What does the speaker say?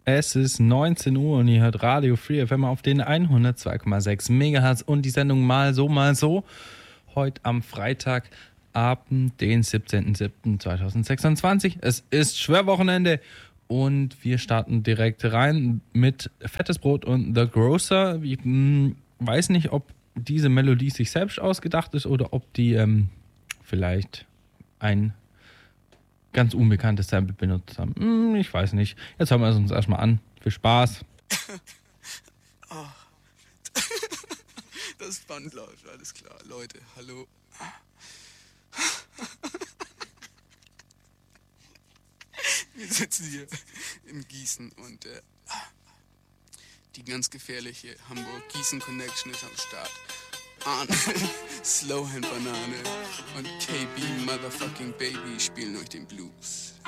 Es ist 19 Uhr und ihr hört Radio Free FM auf den 102,6 Megahertz und die Sendung mal so. Heute am Freitagabend, den 17.07.2026. Es ist Schwörwochenende und wir starten direkt rein mit Fettes Brot und The Grocer. Ich weiß nicht, ob diese Melodie sich selbst ausgedacht ist oder ob die vielleicht ein ganz unbekanntes Sample benutzt haben. Ich weiß nicht. Jetzt hören wir es uns erstmal an. Viel Spaß. Oh. Das Band läuft, alles klar. Leute, hallo. Wir sitzen hier in Gießen und die ganz gefährliche Hamburg-Gießen-Connection ist am Start. Arne, Slowhand Banane und KB Motherfucking Baby spielen euch den Blues.